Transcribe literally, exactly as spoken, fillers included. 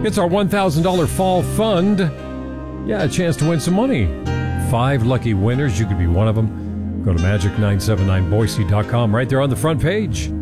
It's our one thousand dollars fall fund. Yeah, a chance to win some money. Five lucky winners. You could be one of them. Go to magic nine seven nine boise dot com right there on the front page.